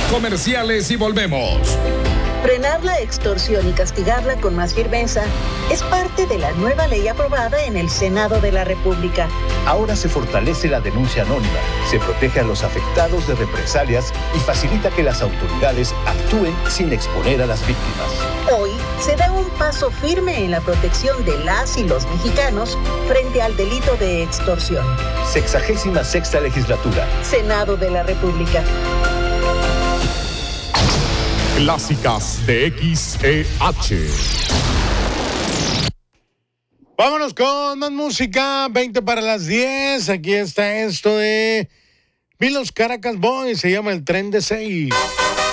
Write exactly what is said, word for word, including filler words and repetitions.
comerciales y volvemos. Frenar la extorsión y castigarla con más firmeza es parte de la nueva ley aprobada en el Senado de la República. Ahora se fortalece la denuncia anónima, se protege a los afectados de represalias y facilita que las autoridades actúen sin exponer a las víctimas. Hoy se da un paso firme en la protección de las y los mexicanos frente al delito de extorsión. Sexagésima sexta legislatura. Senado de la República. Clásicas de X E H. Vámonos con más música, veinte para las diez. Aquí está esto de Los Caracas Boys, se llama El Tren de Seis.